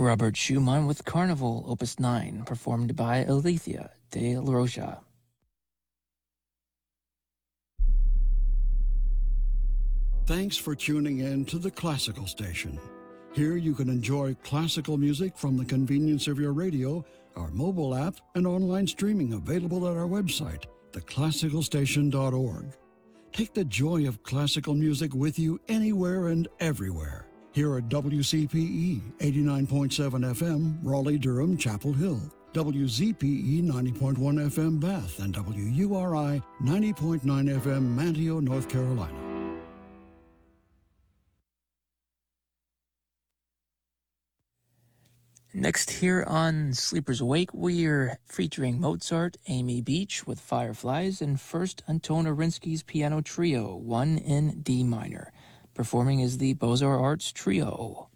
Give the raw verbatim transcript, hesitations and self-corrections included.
Robert Schumann with Carnival, Opus nine, performed by Alethea de la Rocha. Thanks for tuning in to the Classical Station. Here you can enjoy classical music from the convenience of your radio, our mobile app, and online streaming available at our website, the classical station dot org. Take the joy of classical music with you anywhere and everywhere. Here at W C P E eighty-nine point seven F M, Raleigh-Durham, Chapel Hill, W Z P E ninety point one F M, Bath, and W U R I ninety point nine F M, Manteo, North Carolina. Next here on Sleepers Awake, we're featuring Mozart, Amy Beach with Fireflies, and first Anton Arinsky's Piano Trio, one in D minor. Performing is the Beaux-Arts Trio.